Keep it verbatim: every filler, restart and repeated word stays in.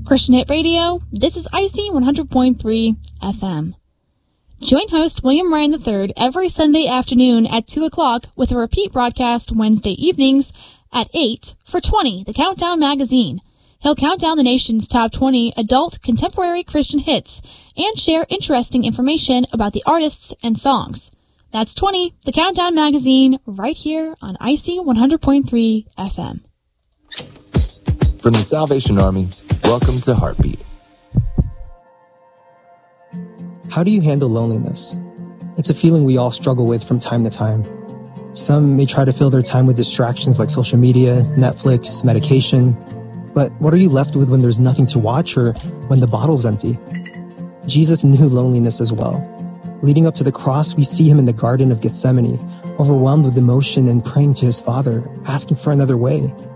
Christian Hit Radio, this is I C one hundred point three F M. Join host William Ryan the third every Sunday afternoon at two o'clock with a repeat broadcast Wednesday evenings at eight for twenty, the Countdown Magazine. He'll count down the nation's top twenty adult contemporary Christian hits and share interesting information about the artists and songs. That's twenty, the Countdown Magazine, right here on I C one hundred point three F M. From the Salvation Army, welcome to Heartbeat. How do you handle loneliness? It's a feeling we all struggle with from time to time. Some may try to fill their time with distractions like social media, Netflix, medication. But what are you left with when there's nothing to watch or when the bottle's empty? Jesus knew loneliness as well. Leading up to the cross, we see him in the Garden of Gethsemane, overwhelmed with emotion and praying to his Father, asking for another way.